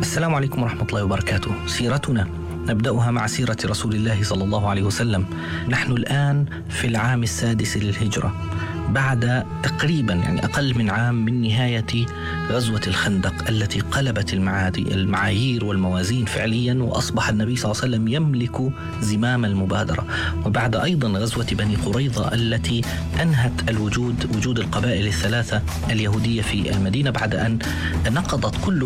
السلام عليكم ورحمة الله وبركاته. سيرتنا نبدأها مع سيرة رسول الله صلى الله عليه وسلم. نحن الآن في العام 6 للهجرة، بعد تقريبا أقل من عام من نهاية غزوة الخندق التي قلبت المعايير والموازين فعليا، وأصبح النبي صلى الله عليه وسلم يملك زمام المبادرة. وبعد أيضا غزوة بني قريظة التي أنهت وجود القبائل الثلاثة اليهودية في المدينة بعد أن نقضت كل